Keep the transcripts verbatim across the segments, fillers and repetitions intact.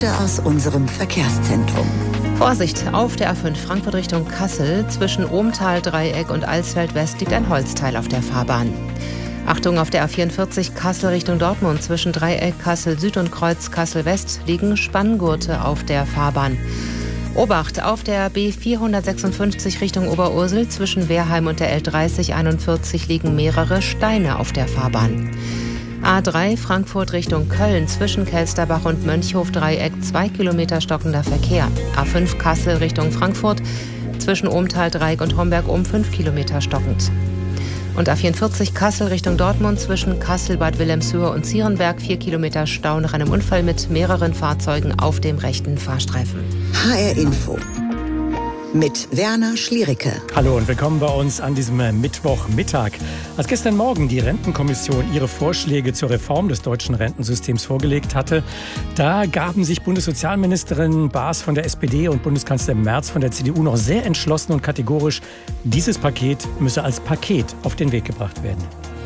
Aus unserem Verkehrszentrum. Vorsicht, auf der A fünf Frankfurt Richtung Kassel. Zwischen Ohmtal-Dreieck und Alsfeld-West liegt ein Holzteil auf der Fahrbahn. Achtung, auf der A vierundvierzig Kassel Richtung Dortmund. Zwischen Dreieck Kassel Süd und Kreuz Kassel West liegen Spanngurte auf der Fahrbahn. Obacht, auf der B vierhundertsechsundfünfzig Richtung Oberursel. Zwischen Wehrheim und der L dreißig einundvierzig liegen mehrere Steine auf der Fahrbahn. A drei Frankfurt Richtung Köln, zwischen Kelsterbach und Mönchhof-Dreieck zwei Kilometer stockender Verkehr. A fünf Kassel Richtung Frankfurt, zwischen Ohmtal-Dreieck und Homberg um fünf Kilometer stockend. Und A vierundvierzig Kassel Richtung Dortmund, zwischen Kassel, Bad Wilhelmshöhe und Zierenberg vier Kilometer Stau nach einem Unfall mit mehreren Fahrzeugen auf dem rechten Fahrstreifen. H R Info mit Werner Schliericke. Hallo und willkommen bei uns an diesem Mittwochmittag. Als gestern Morgen die Rentenkommission ihre Vorschläge zur Reform des deutschen Rentensystems vorgelegt hatte, da gaben sich Bundessozialministerin Baas von der S P D und Bundeskanzler Merz von der C D U noch sehr entschlossen und kategorisch, dieses Paket müsse als Paket auf den Weg gebracht werden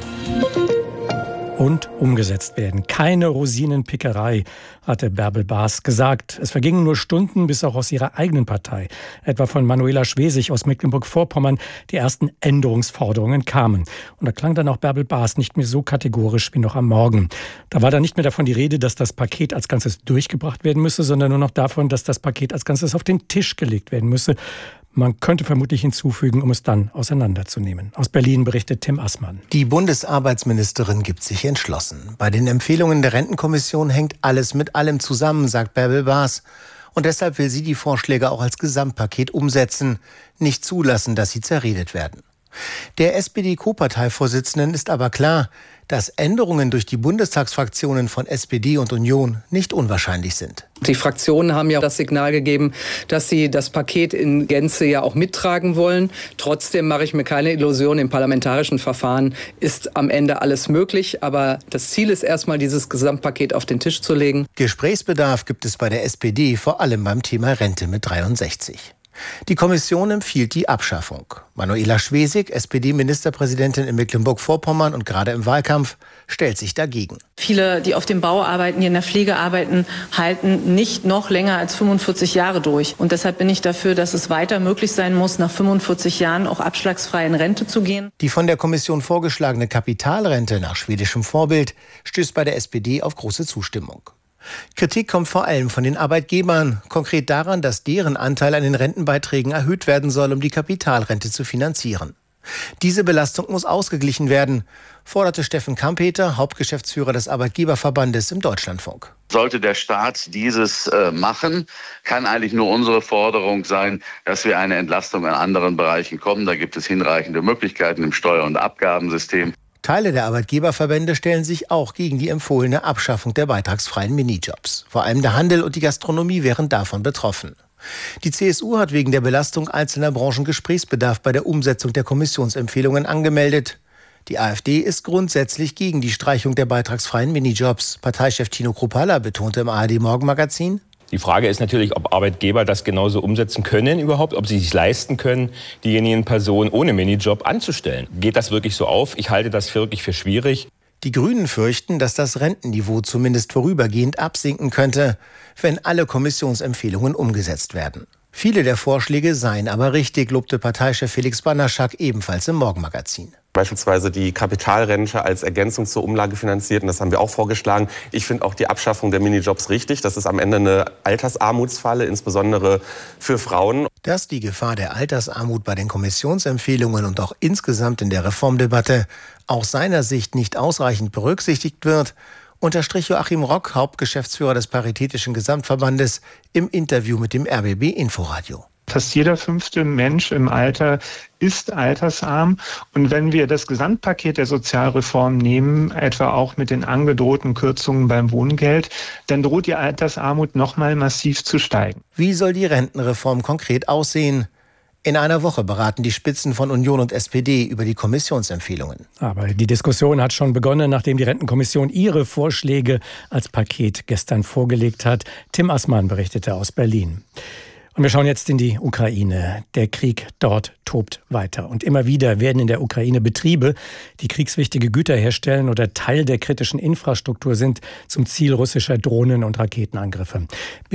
und umgesetzt werden. Keine Rosinenpickerei, hatte Bärbel Baas gesagt. Es vergingen nur Stunden, bis auch aus ihrer eigenen Partei, etwa von Manuela Schwesig aus Mecklenburg-Vorpommern, die ersten Änderungsforderungen kamen. Und da klang dann auch Bärbel Baas nicht mehr so kategorisch wie noch am Morgen. Da war dann nicht mehr davon die Rede, dass das Paket als Ganzes durchgebracht werden müsse, sondern nur noch davon, dass das Paket als Ganzes auf den Tisch gelegt werden müsse. Man könnte vermutlich hinzufügen, um es dann auseinanderzunehmen. Aus Berlin berichtet Tim Assmann. Die Bundesarbeitsministerin gibt sich entschlossen. Bei den Empfehlungen der Rentenkommission hängt alles mit allem zusammen, sagt Bärbel Baas. Und deshalb will sie die Vorschläge auch als Gesamtpaket umsetzen, nicht zulassen, dass sie zerredet werden. Der S P D-Co-Parteivorsitzenden ist aber klar, dass Änderungen durch die Bundestagsfraktionen von S P D und Union nicht unwahrscheinlich sind. Die Fraktionen haben ja das Signal gegeben, dass sie das Paket in Gänze ja auch mittragen wollen. Trotzdem mache ich mir keine Illusion, im parlamentarischen Verfahren ist am Ende alles möglich. Aber das Ziel ist erstmal, dieses Gesamtpaket auf den Tisch zu legen. Gesprächsbedarf gibt es bei der S P D, vor allem beim Thema Rente mit dreiundsechzig. Die Kommission empfiehlt die Abschaffung. Manuela Schwesig, S P D-Ministerpräsidentin in Mecklenburg-Vorpommern und gerade im Wahlkampf, stellt sich dagegen. Viele, die auf dem Bau arbeiten, die in der Pflege arbeiten, halten nicht noch länger als fünfundvierzig Jahre durch. Und deshalb bin ich dafür, dass es weiter möglich sein muss, nach fünfundvierzig Jahren auch abschlagsfrei in Rente zu gehen. Die von der Kommission vorgeschlagene Kapitalrente nach schwedischem Vorbild stößt bei der S P D auf große Zustimmung. Kritik kommt vor allem von den Arbeitgebern, konkret daran, dass deren Anteil an den Rentenbeiträgen erhöht werden soll, um die Kapitalrente zu finanzieren. Diese Belastung muss ausgeglichen werden, forderte Steffen Kampeter, Hauptgeschäftsführer des Arbeitgeberverbandes im Deutschlandfunk. Sollte der Staat dieses äh, machen, kann eigentlich nur unsere Forderung sein, dass wir eine Entlastung in anderen Bereichen kommen. Da gibt es hinreichende Möglichkeiten im Steuer- und Abgabensystem. Teile der Arbeitgeberverbände stellen sich auch gegen die empfohlene Abschaffung der beitragsfreien Minijobs. Vor allem der Handel und die Gastronomie wären davon betroffen. Die C S U hat wegen der Belastung einzelner Branchen Gesprächsbedarf bei der Umsetzung der Kommissionsempfehlungen angemeldet. Die AfD ist grundsätzlich gegen die Streichung der beitragsfreien Minijobs. Parteichef Tino Kruppalla betonte im A R D-Morgenmagazin: Die Frage ist natürlich, ob Arbeitgeber das genauso umsetzen können überhaupt, ob sie sich leisten können, diejenigen Personen ohne Minijob anzustellen. Geht das wirklich so auf? Ich halte das wirklich für schwierig. Die Grünen fürchten, dass das Rentenniveau zumindest vorübergehend absinken könnte, wenn alle Kommissionsempfehlungen umgesetzt werden. Viele der Vorschläge seien aber richtig, lobte Parteichef Felix Banaschak ebenfalls im Morgenmagazin. Beispielsweise die Kapitalrente als Ergänzung zur Umlage finanziert. Und das haben wir auch vorgeschlagen. Ich finde auch die Abschaffung der Minijobs richtig. Das ist am Ende eine Altersarmutsfalle, insbesondere für Frauen. Dass die Gefahr der Altersarmut bei den Kommissionsempfehlungen und auch insgesamt in der Reformdebatte aus seiner Sicht nicht ausreichend berücksichtigt wird, unterstrich Joachim Rock, Hauptgeschäftsführer des Paritätischen Gesamtverbandes, im Interview mit dem R B B Inforadio. Fast jeder fünfte Mensch im Alter ist altersarm. Und wenn wir das Gesamtpaket der Sozialreform nehmen, etwa auch mit den angedrohten Kürzungen beim Wohngeld, dann droht die Altersarmut noch mal massiv zu steigen. Wie soll die Rentenreform konkret aussehen? In einer Woche beraten die Spitzen von Union und S P D über die Kommissionsempfehlungen. Aber die Diskussion hat schon begonnen, nachdem die Rentenkommission ihre Vorschläge als Paket gestern vorgelegt hat. Tim Assmann berichtete aus Berlin. Und wir schauen jetzt in die Ukraine. Der Krieg dort tobt weiter. Und immer wieder werden in der Ukraine Betriebe, die kriegswichtige Güter herstellen oder Teil der kritischen Infrastruktur sind, zum Ziel russischer Drohnen- und Raketenangriffe.